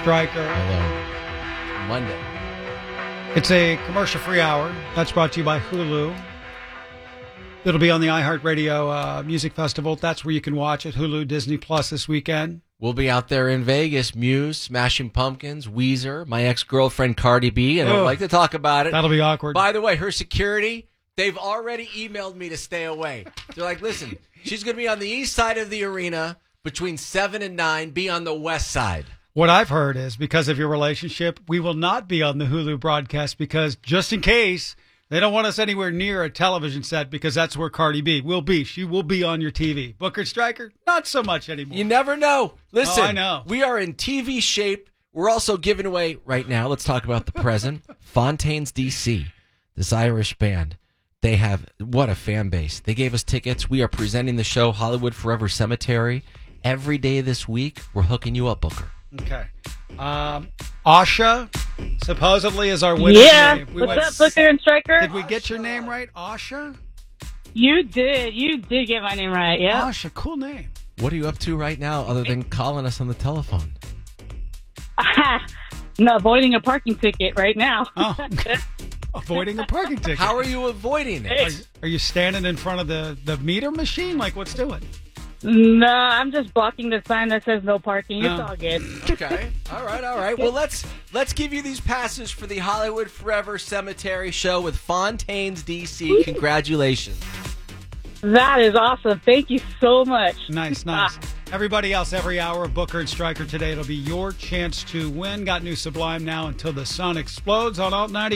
Stryker. Hello. Monday. It's a commercial-free hour. That's brought to you by Hulu. It'll be on the iHeartRadio Music Festival. That's where you can watch it. Hulu, Disney Plus this weekend. We'll be out there in Vegas. Muse, Smashing Pumpkins, Weezer, my ex-girlfriend Cardi B, and I'd like to talk about it. That'll be awkward. By the way, her security, they've already emailed me to stay away. They're like, listen, she's going to be on the east side of the arena between 7 and 9, be on the west side. What I've heard is because of your relationship, we will not be on the Hulu broadcast because just in case they don't want us anywhere near a television set because that's where Cardi B will be. She will be on your TV. Booker Stryker, not so much anymore. You never know. Listen, I know. We are in TV shape. We're also giving away right now. Let's talk about the present. Fontaines DC, this Irish band. They have, what a fan base. They gave us tickets. We are presenting the show Hollywood Forever Cemetery. Every day this week, we're hooking you up, Booker. Okay. Asha supposedly is our winner. Yeah. What's up, Booker and Stryker? Did we get your name right, Asha? You did. You did get my name right, yeah. Asha, cool name. What are you up to right now other than calling us on the telephone? I'm avoiding a parking ticket right now. Oh, avoiding a parking ticket. How are you avoiding it? Are you standing in front of the meter machine? Like, what's doing? No, I'm just blocking the sign that says no parking. It's all good. Okay. All right. Well, let's give you these passes for the Hollywood Forever Cemetery show with Fontaines DC. Congratulations. That is awesome. Thank you so much. Nice. Everybody else, every hour of Booker and Stryker today, it'll be your chance to win. Got new Sublime now until the sun explodes on Alt 90.